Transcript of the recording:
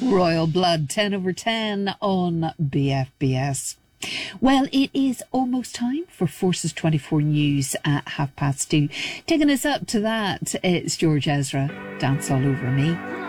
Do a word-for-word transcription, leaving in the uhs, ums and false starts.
Royal Blood, ten over ten on B F B S. Well, it is almost time for Forces twenty-four News at half past two. Taking us up to that, it's George Ezra, Dance All Over Me.